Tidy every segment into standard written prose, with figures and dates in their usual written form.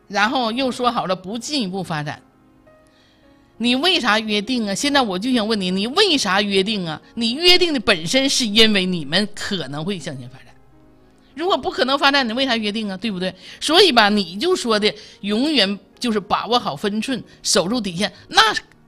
然后又说好了不进一步发展。你为啥约定啊？现在我就想问你，你为啥约定啊？你约定的本身是因为你们可能会向前发展，如果不可能发展，你为啥约定啊？对不对？所以吧，你就说的永远就是把握好分寸，守住底线。那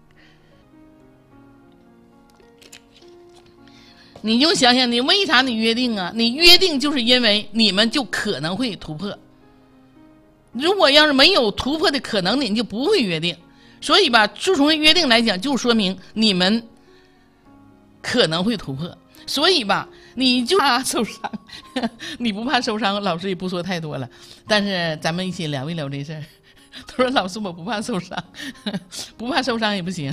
你就想想，你为啥你约定啊？你约定就是因为你们就可能会突破。如果要是没有突破的可能，你就不会约定。所以吧，就从约定来讲，就说明你们可能会突破。所以吧，你就怕受伤，你不怕受伤，老师也不说太多了。但是咱们一起聊一聊这事儿。他说：“老师，我不怕受伤，不怕受伤也不行。”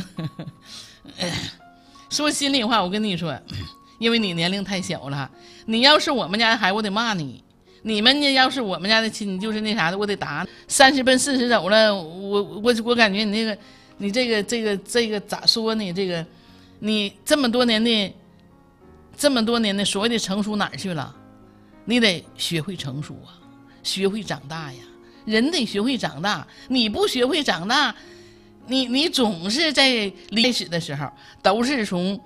说心里话，我跟你说，因为你年龄太小了，你要是我们家的孩子，我得骂你。你们呢？要是我们家的亲，就是那啥的，我得打30奔40走了。我感觉你这个咋说呢？这个你这么多年的所谓的成熟哪儿去了？你得学会成熟啊，学会长大呀。人得学会长大，你不学会长大，你总是在开始的时候都是从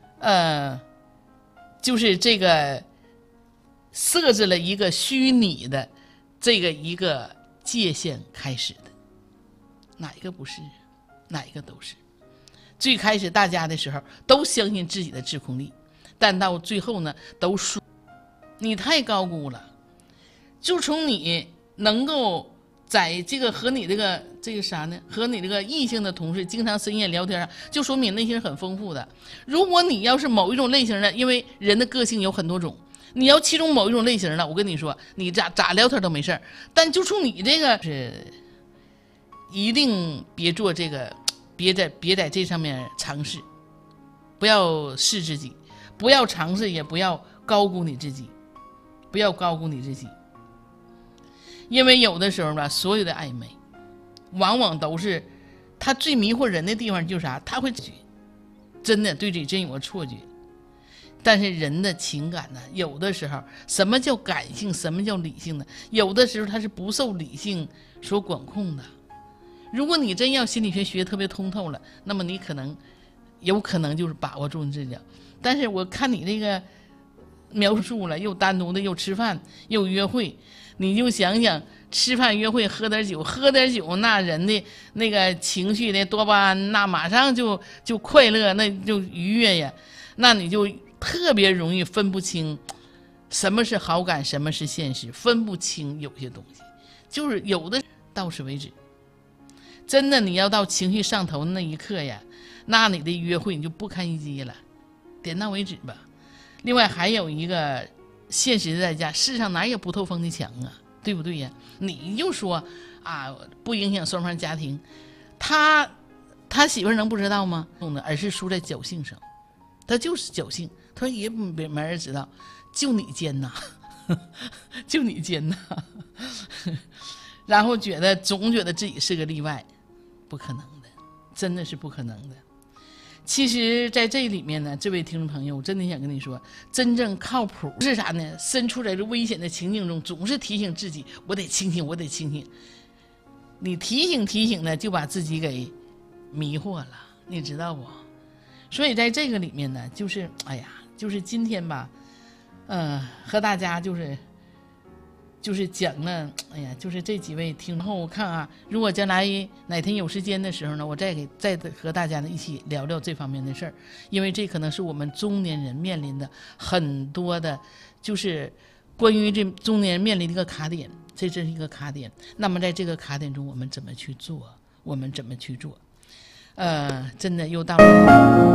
就是这个。设置了一个虚拟的一个界限开始的，哪一个不是？哪一个都是。最开始大家的时候都相信自己的自控力，但到最后呢都输。你太高估了。就从你能够在这个和你这个啥呢？和你这个异性的同事经常深夜聊天上，就说明内心很丰富的。如果你要是某一种类型的，因为人的个性有很多种。你要其中某一种类型的，我跟你说，你咋聊天都没事儿。但就冲你这个是，一定别做这个，别在这上面尝试，不要试自己，不要尝试，也不要高估你自己，不要高估你自己。因为有的时候吧，所有的暧昧，往往都是他最迷惑人的地方，就是啥？他会真的对自己真有个错觉。但是人的情感呢，有的时候什么叫感性，什么叫理性呢？有的时候它是不受理性所管控的。如果你真要心理学学特别通透了，那么你有可能就是把握住你自己。但是我看你这个描述了，又单独的又吃饭又约会，你就想想吃饭约会喝点酒，那人的那个情绪的多巴胺那马上就快乐，那就愉悦呀，那你就特别容易分不清什么是好感，什么是现实，分不清有些东西，就是有的到此为止。真的你要到情绪上头的那一刻呀，那你的约会你就不堪一击了，点到为止吧。另外还有一个现实的代价，世上哪有不透风的墙啊，对不对呀？你就说啊，不影响双方家庭，他媳妇能不知道吗？而是输在侥幸上，他就是侥幸。他说也没人知道，就你奸呐，就你奸呐，然后总觉得自己是个例外，不可能的，真的是不可能的。其实在这里面呢，这位听众朋友，我真的想跟你说，真正靠谱是啥呢？身处在这危险的情境中，总是提醒自己，我得清醒，我得清醒。你提醒呢，就把自己给迷惑了，你知道不？所以在这个里面呢，就是就是今天吧，和大家就是讲了，就是这几位听后，我看啊，如果将来哪天有时间的时候呢，我再和大家呢一起聊聊这方面的事儿，因为这可能是我们中年人面临的很多的，就是关于这中年人面临的一个卡点，这是一个卡点。那么在这个卡点中，我们怎么去做？真的又到了。